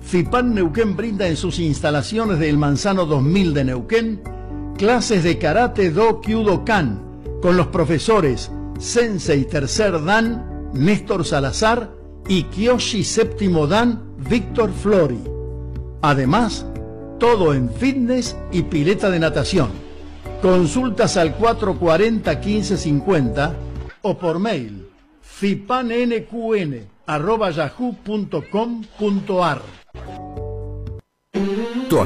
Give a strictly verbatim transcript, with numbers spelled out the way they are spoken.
FIPAN Neuquén brinda en sus instalaciones del Manzano dos mil de Neuquén clases de Karate Do Kyudokan con los profesores Sensei Tercer Dan, Néstor Salazar y Kyoshi Séptimo Dan, Víctor Flori. Además, todo en fitness y pileta de natación. Consultas al cuatro cuatro cero, quince cincuenta o por mail fipannqn arroba yahoo punto com punto ar.